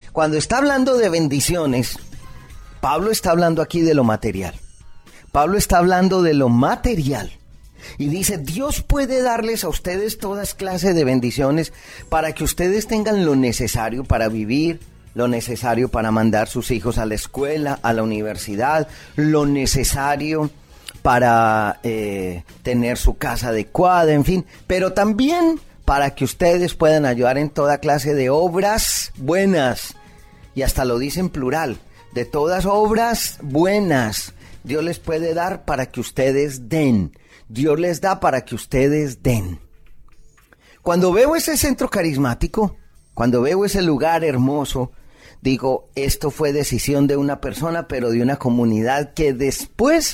Cuando está hablando de bendiciones, Pablo está hablando aquí de lo material. Pablo está hablando de lo material. Y dice, Dios puede darles a ustedes todas clases de bendiciones para que ustedes tengan lo necesario para vivir, lo necesario para mandar sus hijos a la escuela, a la universidad, lo necesario para tener su casa adecuada, en fin, pero también para que ustedes puedan ayudar en toda clase de obras buenas, y hasta lo dice en plural, de todas obras buenas, Dios les puede dar para que ustedes den, Dios les da para que ustedes den. Cuando veo ese centro carismático, cuando veo ese lugar hermoso, digo, esto fue decisión de una persona, pero de una comunidad que después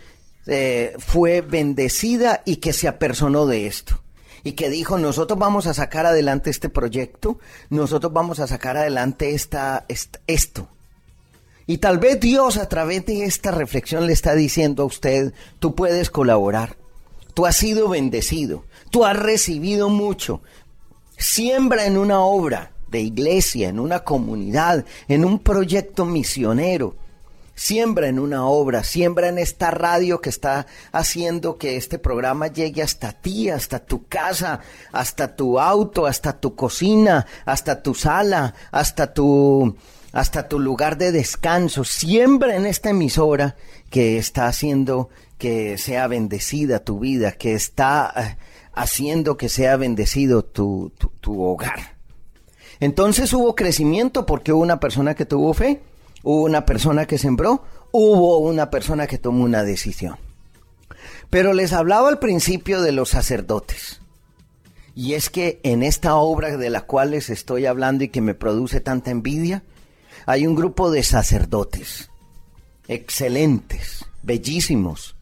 fue bendecida y que se apersonó de esto. Y que dijo, nosotros vamos a sacar adelante este proyecto, nosotros vamos a sacar adelante esto. Y tal vez Dios a través de esta reflexión le está diciendo a usted, tú puedes colaborar, tú has sido bendecido, tú has recibido mucho, siembra en una obra de iglesia, en una comunidad, en un proyecto misionero. Siembra en una obra, siembra en esta radio que está haciendo que este programa llegue hasta ti, hasta tu casa, hasta tu auto, hasta tu cocina, hasta tu sala, hasta tu lugar de descanso. Siembra en esta emisora que está haciendo que sea bendecida tu vida, que está haciendo que sea bendecido tu hogar. Entonces hubo crecimiento porque hubo una persona que tuvo fe. Hubo una persona que sembró, hubo una persona que tomó una decisión. Pero les hablaba al principio de los sacerdotes. Y es que en esta obra de la cual les estoy hablando y que me produce tanta envidia, hay un grupo de sacerdotes excelentes, bellísimos.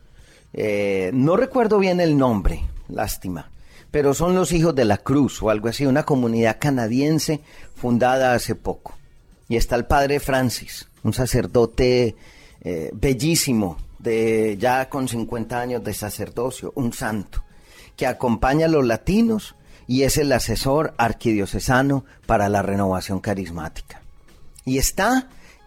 No recuerdo bien el nombre, lástima, pero son los Hijos de la Cruz o algo así, una comunidad canadiense fundada hace poco. Y está el padre Francis, un sacerdote bellísimo, ya con 50 años de sacerdocio, un santo, que acompaña a los latinos y es el asesor arquidiocesano para la renovación carismática. Y está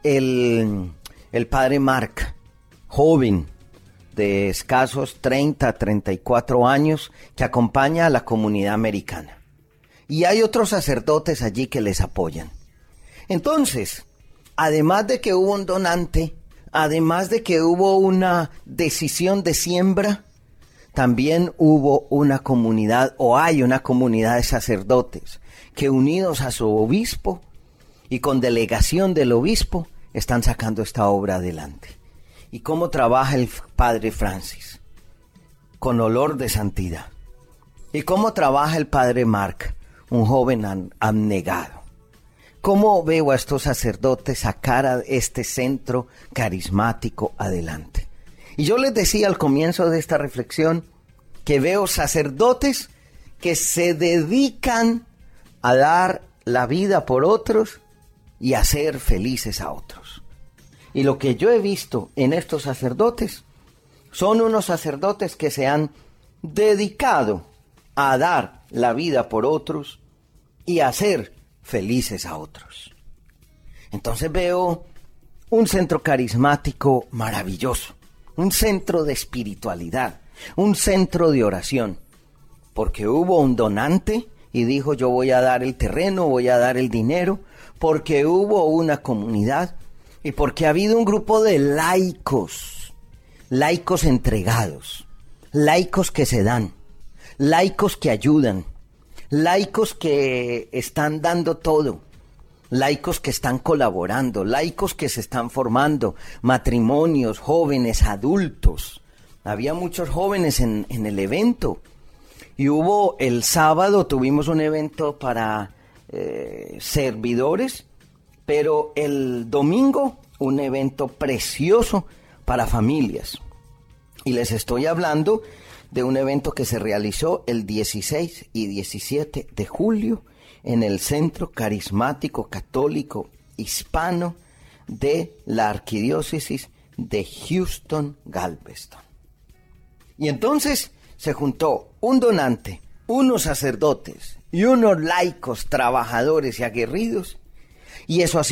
el padre Mark, joven, de escasos 30, 34 años, que acompaña a la comunidad americana. Y hay otros sacerdotes allí que les apoyan. Entonces, además de que hubo un donante, además de que hubo una decisión de siembra, también hubo una comunidad, o hay una comunidad de sacerdotes, que unidos a su obispo y con delegación del obispo, están sacando esta obra adelante. ¿Y cómo trabaja el padre Francis? Con olor de santidad. ¿Y cómo trabaja el padre Mark? Un joven abnegado. ¿Cómo veo a estos sacerdotes sacar a este centro carismático adelante? Y yo les decía al comienzo de esta reflexión que veo sacerdotes que se dedican a dar la vida por otros y a hacer felices a otros. Y lo que yo he visto en estos sacerdotes son unos sacerdotes que se han dedicado a dar la vida por otros y a hacer felices a otros. Entonces veo un centro carismático maravilloso, un centro de espiritualidad, un centro de oración, porque hubo un donante y dijo yo voy a dar el terreno, voy a dar el dinero, porque hubo una comunidad y porque ha habido un grupo de laicos entregados, laicos que se dan, laicos que ayudan, laicos que están dando todo, laicos que están colaborando, laicos que se están formando, matrimonios, jóvenes, adultos. Había muchos jóvenes en el evento. Y hubo el sábado, tuvimos un evento para servidores, pero el domingo un evento precioso para familias. Y les estoy hablando de un evento que se realizó el 16 y 17 de julio en el Centro Carismático Católico Hispano de la Arquidiócesis de Houston-Galveston. Y entonces se juntó un donante, unos sacerdotes y unos laicos trabajadores y aguerridos, y eso ha